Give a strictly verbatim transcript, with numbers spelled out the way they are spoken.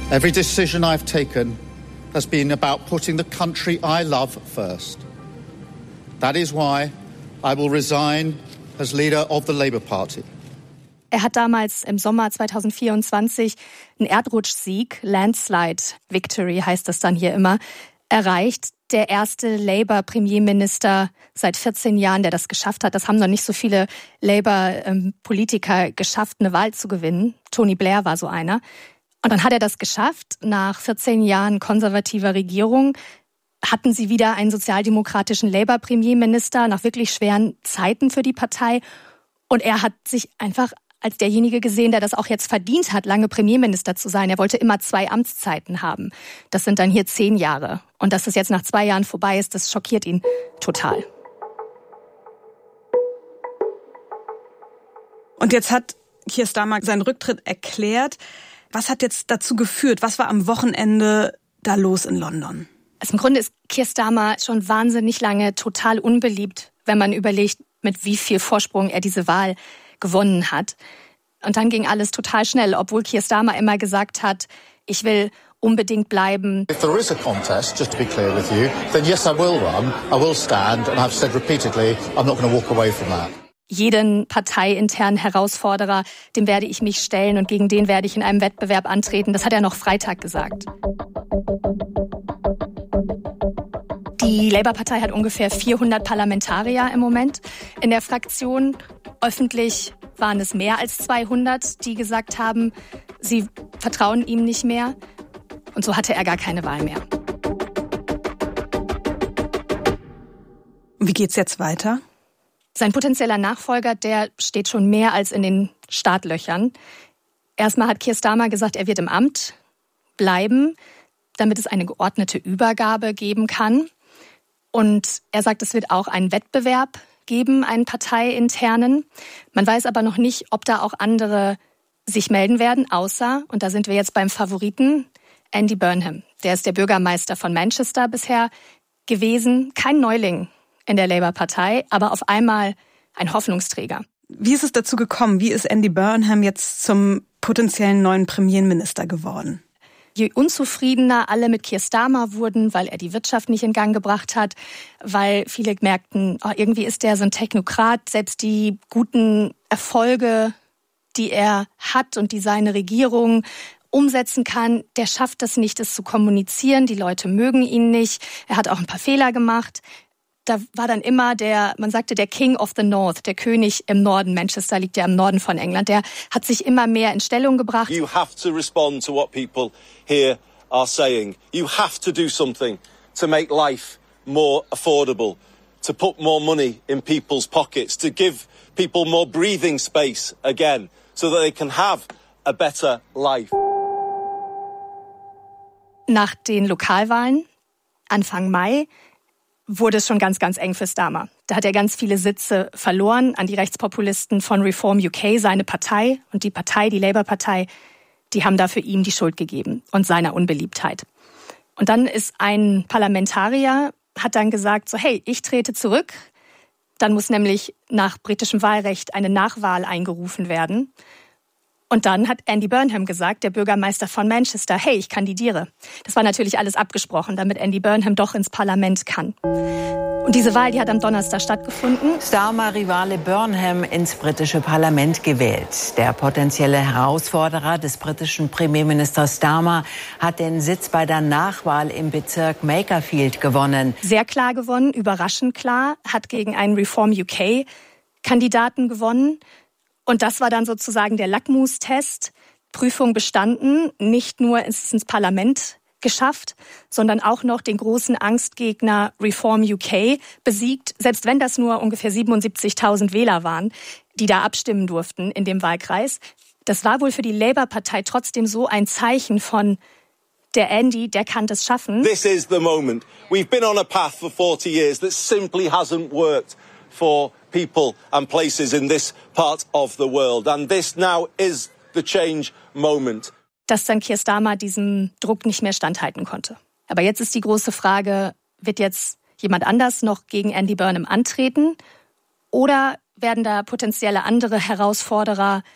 Every decision I've taken has been about putting the country I love first. That is why I will resign as leader of the Labour Party. Er hat damals im Sommer zwanzig vierundzwanzig einen Erdrutschsieg, Landslide Victory heißt das dann hier immer, erreicht. Der erste Labour-Premierminister seit vierzehn Jahren, der das geschafft hat. Das haben noch nicht so viele Labour-Politiker geschafft, eine Wahl zu gewinnen. Tony Blair war so einer. Und dann hat er das geschafft. Nach vierzehn Jahren konservativer Regierung hatten sie wieder einen sozialdemokratischen Labour-Premierminister nach wirklich schweren Zeiten für die Partei. Und er hat sich einfach als derjenige gesehen, der das auch jetzt verdient hat, lange Premierminister zu sein. Er wollte immer zwei Amtszeiten haben. Das sind dann hier zehn Jahre. Und dass es jetzt nach zwei Jahren vorbei ist, das schockiert ihn total. Und jetzt hat Keir Starmer seinen Rücktritt erklärt. Was hat jetzt dazu geführt? Was war am Wochenende da los in London? Also im Grunde ist Keir Starmer schon wahnsinnig lange total unbeliebt, wenn man überlegt, mit wie viel Vorsprung er diese Wahl gewonnen hat. Und dann ging alles total schnell, obwohl Keir Starmer immer gesagt hat, ich will unbedingt bleiben. If there is a contest, just to be clear with you, then yes, I will run, I will stand, and I've said repeatedly, I'm not going to walk away from that. Jeden parteiinternen Herausforderer, dem werde ich mich stellen und gegen den werde ich in einem Wettbewerb antreten. Das hat er noch Freitag gesagt. Die Labour-Partei hat ungefähr vierhundert Parlamentarier im Moment in der Fraktion. Öffentlich waren es mehr als zweihundert, die gesagt haben, sie vertrauen ihm nicht mehr. Und so hatte er gar keine Wahl mehr. Wie geht's jetzt weiter? Sein potenzieller Nachfolger, der steht schon mehr als in den Startlöchern. Erstmal hat Keir Starmer gesagt, er wird im Amt bleiben, damit es eine geordnete Übergabe geben kann. Und er sagt, es wird auch einen Wettbewerb geben, einen parteiinternen. Man weiß aber noch nicht, ob da auch andere sich melden werden, außer, und da sind wir jetzt beim Favoriten, Andy Burnham. Der ist der Bürgermeister von Manchester bisher gewesen. Kein Neuling in der Labour-Partei, aber auf einmal ein Hoffnungsträger. Wie ist es dazu gekommen? Wie ist Andy Burnham jetzt zum potenziellen neuen Premierminister geworden? Je unzufriedener alle mit Keir Starmer wurden, weil er die Wirtschaft nicht in Gang gebracht hat, weil viele merkten, oh, irgendwie ist der so ein Technokrat, selbst die guten Erfolge, die er hat und die seine Regierung umsetzen kann, der schafft es nicht, es zu kommunizieren. Die Leute mögen ihn nicht. Er hat auch ein paar Fehler gemacht. Da war dann immer der, man sagte, der King of the North, der König im Norden. Manchester liegt ja im Norden von England. Der hat sich immer mehr in Stellung gebracht. You have to respond to what people here are saying. You have to do something to make life more affordable, to put more money in people's pockets, to give people more breathing space again, so that they can have a better life. Nach den Lokalwahlen Anfang Mai wurde es schon ganz, ganz eng für Starmer. Da hat er ganz viele Sitze verloren an die Rechtspopulisten von Reform U K, seine Partei. Und die Partei, die Labour-Partei, die haben dafür ihm die Schuld gegeben und seiner Unbeliebtheit. Und dann ist ein Parlamentarier, hat dann gesagt, so hey, ich trete zurück. Dann muss nämlich nach britischem Wahlrecht eine Nachwahl eingerufen werden. Und dann hat Andy Burnham gesagt, der Bürgermeister von Manchester, hey, ich kandidiere. Das war natürlich alles abgesprochen, damit Andy Burnham doch ins Parlament kann. Und diese Wahl, die hat am Donnerstag stattgefunden. Starmer-Rivale Burnham ins britische Parlament gewählt. Der potenzielle Herausforderer des britischen Premierministers Starmer hat den Sitz bei der Nachwahl im Bezirk Makerfield gewonnen. Sehr klar gewonnen, überraschend klar, hat gegen einen Reform U K-Kandidaten gewonnen. Und das war dann sozusagen der Lackmustest. Prüfung bestanden, nicht nur ins, ins Parlament geschafft, sondern auch noch den großen Angstgegner Reform U K besiegt, selbst wenn das nur ungefähr siebenundsiebzigtausend Wähler waren, die da abstimmen durften in dem Wahlkreis. Das war wohl für die Labour-Partei trotzdem so ein Zeichen von, der Andy, der kann das schaffen. This is the moment. We've been on a path for forty years that simply hasn't worked for people and places in this part of the world. And this now is the change moment. Dass dann Keir Starmer diesem Druck nicht mehr standhalten konnte. Aber jetzt ist die große Frage, wird jetzt jemand anders noch gegen Andy Burnham antreten? Oder werden da potenzielle andere Herausforderer